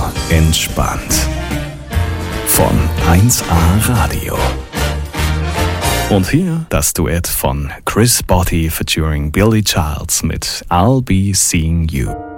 entspannt. Von 1A Radio. Und hier das Duett von Chris Botti featuring Billy Childs mit I'll Be Seeing You.